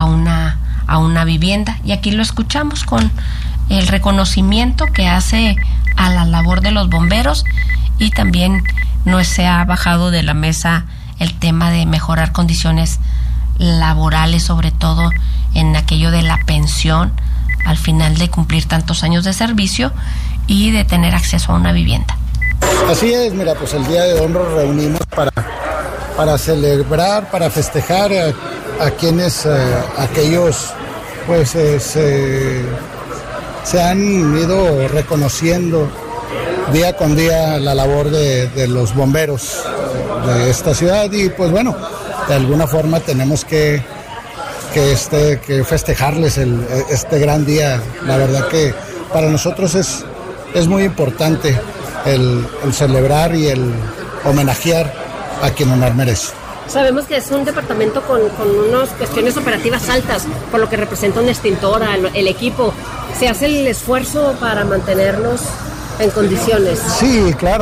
una vivienda. Y aquí lo escuchamos con el reconocimiento que hace a la labor de los bomberos, y también no se ha bajado de la mesa el tema de mejorar condiciones laborales, sobre todo en aquello de la pensión al final de cumplir tantos años de servicio y de tener acceso a una vivienda. Así es, mira, pues el día de hoy nos reunimos para celebrar, para festejar a quienes, aquellos pues se han ido reconociendo día con día la labor de los bomberos de esta ciudad, y pues bueno, de alguna forma tenemos que festejarles este gran día. La verdad que para nosotros es muy importante el celebrar y el homenajear a quien honor merece. Sabemos que es un departamento con unas cuestiones operativas altas, por lo que representa una extintora, el equipo. ¿Se hace el esfuerzo para mantenerlos en condiciones? Sí, claro.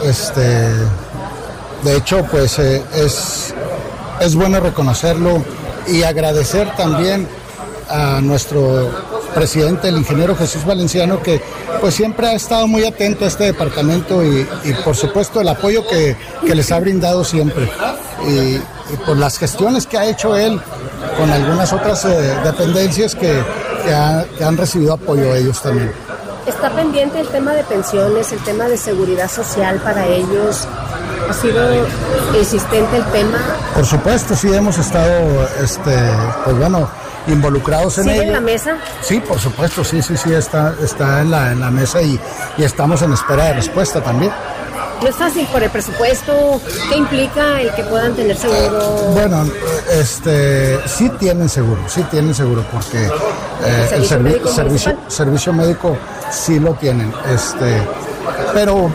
De hecho, pues es bueno reconocerlo y agradecer también a nuestro presidente, el ingeniero Jesús Valenciano, que pues siempre ha estado muy atento a este departamento y por supuesto el apoyo que les ha brindado siempre, y por las gestiones que ha hecho él con algunas otras dependencias que han recibido apoyo a ellos también. ¿Está pendiente el tema de pensiones, el tema de seguridad social para ellos? ¿Ha sido insistente el tema? Por supuesto, sí hemos estado, pues bueno, involucrados en ello. ¿Sigue en la mesa? Sí, por supuesto, sí, está en la mesa y estamos en espera de respuesta también. ¿No es fácil por el presupuesto? ¿Qué implica el que puedan tener seguro? Bueno, sí tienen seguro porque el servicio médico sí lo tienen, pero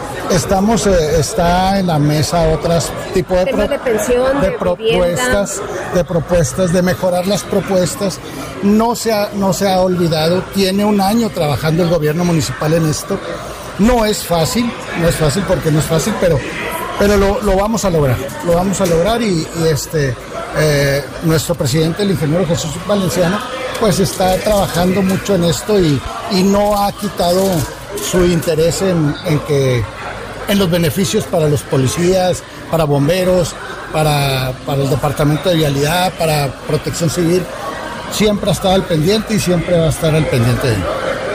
está en la mesa otros tipos de propuestas, de mejorar las propuestas. No se ha olvidado, tiene un año trabajando el gobierno municipal en esto. No es fácil porque no es fácil, pero lo vamos a lograr, y nuestro presidente, el ingeniero Jesús Valenciano, pues está trabajando mucho en esto y no ha quitado su interés en los beneficios para los policías, para bomberos, para el departamento de vialidad, para protección civil. Siempre ha estado al pendiente y siempre va a estar al pendiente de él.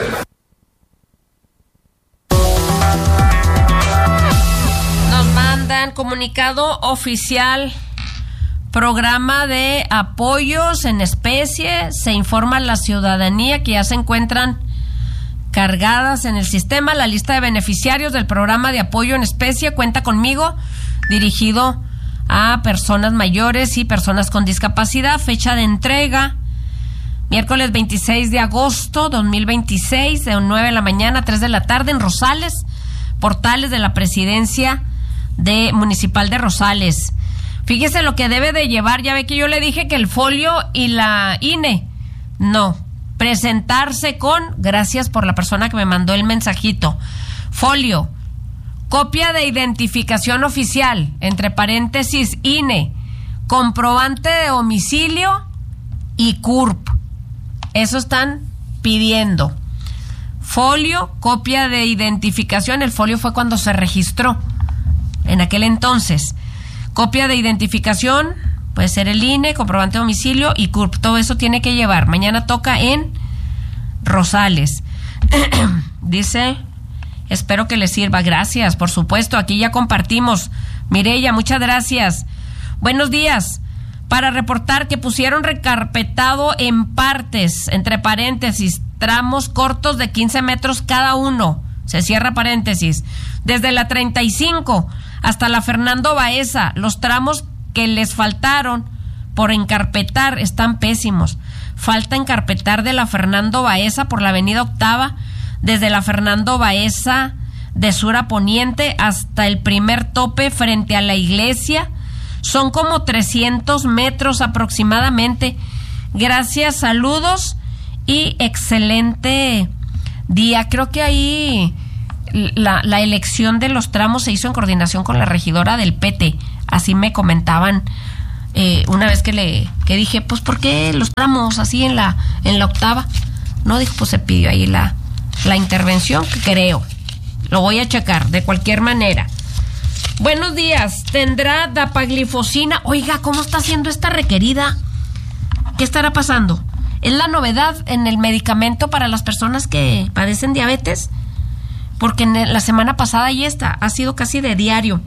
Comunicado oficial, programa de apoyos en especie. Se informa a la ciudadanía que ya se encuentran cargadas en el sistema la lista de beneficiarios del programa de apoyo en especie Cuenta Conmigo, dirigido a personas mayores y personas con discapacidad. Fecha de entrega: miércoles 26 de agosto 2026, de 9 de la mañana a 3 de la tarde en Rosales, portales de la Presidencia Municipal de Rosales. Fíjese lo que debe de llevar. Ya ve que yo le dije que el folio y la INE. No, presentarse con, gracias por la persona que me mandó el mensajito, folio, copia de identificación oficial, entre paréntesis INE, comprobante de domicilio y CURP. Eso están pidiendo. Folio, copia de identificación. El folio fue cuando se registró en aquel entonces. Copia de identificación, puede ser el INE, comprobante de domicilio y CURP. Todo eso tiene que llevar. Mañana toca en Rosales. Dice, espero que les sirva. Gracias, por supuesto, aquí ya compartimos. Mireya, muchas gracias. Buenos días. Para reportar que pusieron recarpetado en partes, entre paréntesis, tramos cortos de 15 metros cada uno. Se cierra paréntesis. Desde la 35 hasta la Fernando Baeza, los tramos que les faltaron por encarpetar están pésimos. Falta encarpetar de la Fernando Baeza por la avenida Octava, desde la Fernando Baeza de sur a poniente hasta el primer tope frente a la iglesia. Son como 300 metros aproximadamente. Gracias, saludos y excelente día. Creo que ahí la elección de los tramos se hizo en coordinación con la regidora del PT, así me comentaban una vez que dije, pues, ¿por qué los tramos así en la octava? No, dijo, pues se pidió ahí la intervención, que creo. Lo voy a checar, de cualquier manera. Buenos días, ¿tendrá dapaglifosina? Oiga, ¿cómo está siendo esta requerida? ¿Qué estará pasando? ¿Es la novedad en el medicamento para las personas que padecen diabetes? Porque la semana pasada y esta ha sido casi de diario.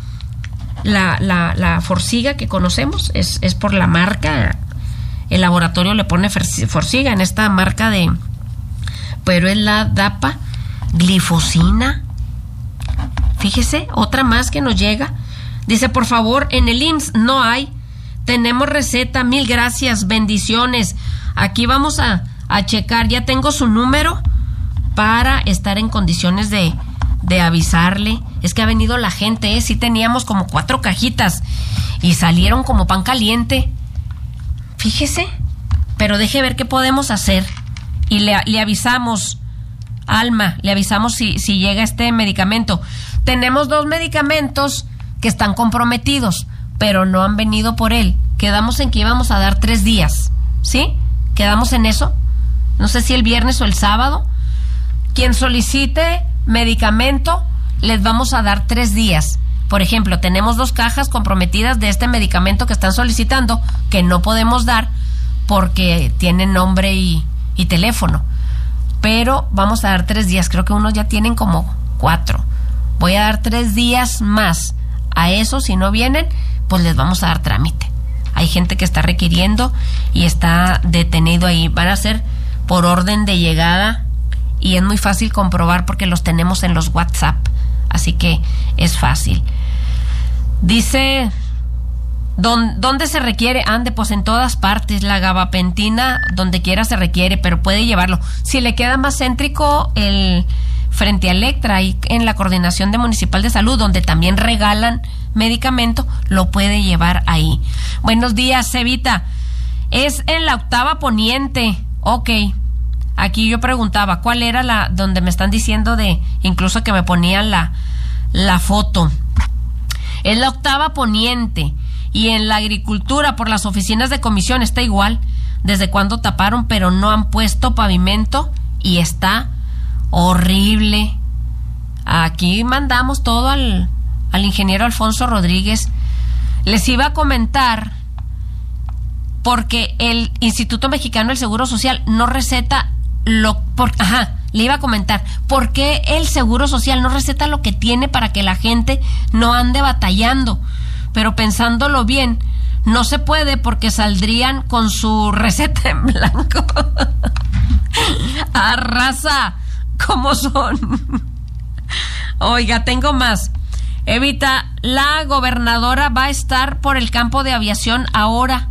La Forxiga que conocemos es por la marca. El laboratorio le pone Forxiga en esta marca pero es la dapaglifosina. Fíjese, otra más que nos llega. Dice, por favor, en el IMSS no hay. Tenemos receta, 1000 gracias, bendiciones. Aquí vamos a checar. Ya tengo su número para estar en condiciones de avisarle. Es que ha venido la gente, sí teníamos como 4 cajitas y salieron como pan caliente. Fíjese, pero deje ver qué podemos hacer. Y le avisamos, Alma, le avisamos si llega este medicamento. Tenemos 2 medicamentos que están comprometidos, pero no han venido por él. Quedamos en que íbamos a dar 3 días, ¿sí? Quedamos en eso. No sé si el viernes o el sábado. Quien solicite medicamento, les vamos a dar 3 días. Por ejemplo, tenemos 2 cajas comprometidas de este medicamento que están solicitando, que no podemos dar porque tienen nombre y teléfono. Pero vamos a dar 3 días. Creo que unos ya tienen como 4. Voy a dar 3 días más. A eso, si no vienen, pues les vamos a dar trámite. Hay gente que está requiriendo y está detenido ahí. Van a ser por orden de llegada y es muy fácil comprobar porque los tenemos en los WhatsApp. Así que es fácil. Dice, ¿dónde se requiere? Ande, pues en todas partes. La gabapentina, donde quiera se requiere, pero puede llevarlo. Si le queda más céntrico frente a Electra, y en la Coordinación Municipal de Salud, donde también regalan medicamento, lo puede llevar ahí. Buenos días, Evita. Es en la octava poniente. Ok. Aquí yo preguntaba, ¿cuál era donde me están diciendo incluso que me ponían la foto? Es la octava poniente. Y en la agricultura, por las oficinas de comisión, está igual. Desde cuando taparon, pero no han puesto pavimento y está horrible. Aquí mandamos todo al ingeniero Alfonso Rodríguez. Les iba a comentar, porque el Instituto Mexicano del Seguro Social no receta le iba a comentar, ¿por qué el Seguro Social no receta lo que tiene para que la gente no ande batallando? Pero pensándolo bien, no se puede porque saldrían con su receta en blanco. Arrasa, ¿cómo son? Oiga, tengo más. Evita, la gobernadora va a estar por el campo de aviación ahora.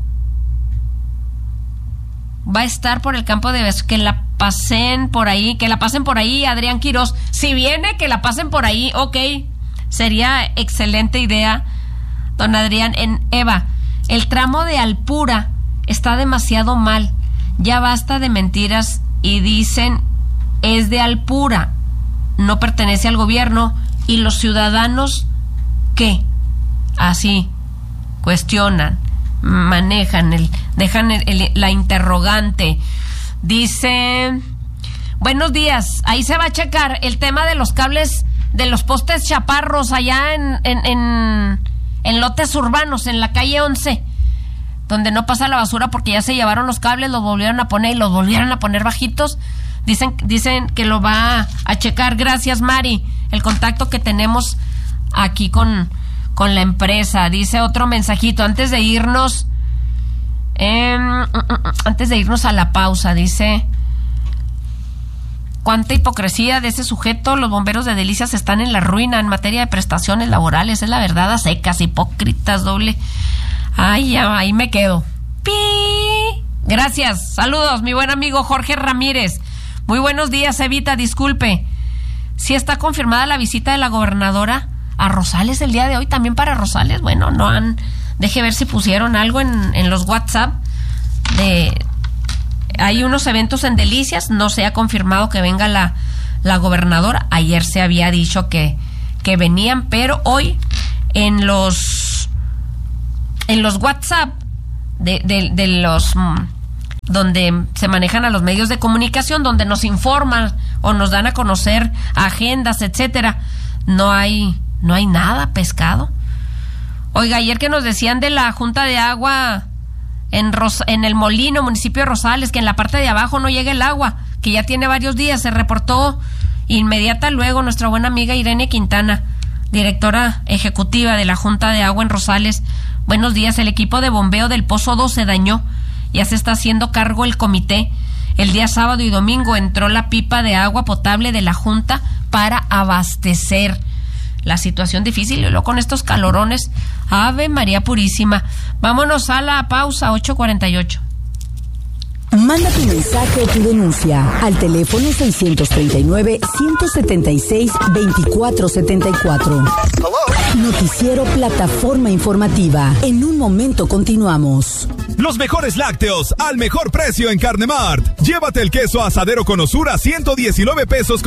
Va a estar por el campo de aviación. Que la pasen por ahí, Adrián Quirós. Si viene, que la pasen por ahí, ok. Sería excelente idea, don Adrián. Eva, el tramo de Alpura está demasiado mal. Ya basta de mentiras y dicen es de Alpura. No pertenece al gobierno. Y los ciudadanos, ¿qué? Así, cuestionan, manejan, dejan la interrogante. Dice, buenos días, ahí se va a checar el tema de los cables, de los postes chaparros allá en lotes urbanos, en la calle 11, donde no pasa la basura porque ya se llevaron los cables, los volvieron a poner y los volvieron a poner bajitos. Dicen que lo va a checar. Gracias, Mari. El contacto que tenemos aquí con la empresa. Dice otro mensajito antes de irnos a la pausa. Dice, cuánta hipocresía de ese sujeto. Los bomberos de Delicias están en la ruina en materia de prestaciones laborales. Es la verdad, a secas, hipócritas, doble. Ay, ya, ahí me quedo. ¡Pi! Gracias. Saludos, mi buen amigo Jorge Ramírez. Muy buenos días, Evita, disculpe. ¿Sí está confirmada la visita de la gobernadora a Rosales el día de hoy? También para Rosales. Bueno, no han... Deje ver si pusieron algo en los WhatsApp. Hay unos eventos en Delicias. No se ha confirmado que venga la gobernadora. Ayer se había dicho que venían, pero hoy en en los WhatsApp de los donde se manejan a los medios de comunicación, donde nos informan o nos dan a conocer agendas, etcétera, no hay nada pescado. Oiga, ayer que nos decían de la Junta de Agua en el Molino, municipio de Rosales, que en la parte de abajo no llega el agua, que ya tiene varios días, se reportó inmediata luego nuestra buena amiga Irene Quintana, directora ejecutiva de la Junta de Agua en Rosales. Buenos días, el equipo de bombeo del Pozo 2 se dañó, ya se está haciendo cargo el comité. El día sábado y domingo entró la pipa de agua potable de la Junta para abastecer. La situación difícil, y luego con estos calorones, Ave María Purísima. Vámonos a la pausa, 8:48. Manda tu mensaje o tu denuncia al teléfono 639-176-2474. Noticiero Plataforma Informativa. En un momento continuamos. Los mejores lácteos al mejor precio en Carnemart. Llévate el queso asadero con Osura, 119 pesos